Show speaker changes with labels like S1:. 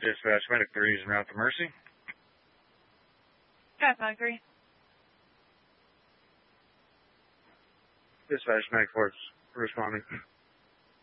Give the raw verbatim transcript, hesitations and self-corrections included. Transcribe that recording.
S1: Dispatch, Medic three is en route to Mercy.
S2: Got Medic three.
S1: Dispatch, Medic four is responding.